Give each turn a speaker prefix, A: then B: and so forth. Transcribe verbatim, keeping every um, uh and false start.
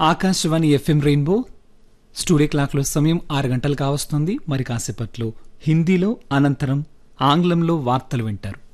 A: Akashvani FM rainbow studio క్లాక్లో సమయం ఆరు గంటలు కావస్తుంది. మరి కాసేపట్లో హిందీలో, అనంతరం ఆంగ్లంలో వార్తలు వింటారు.